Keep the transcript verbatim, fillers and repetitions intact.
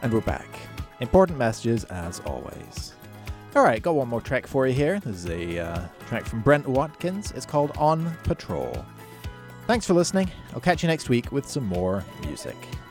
And we're back. Important messages as always. Alright, got one more track for you here. This is a uh, track from Brent Watkins. It's called On Patrol. Thanks for listening. I'll catch you next week with some more music.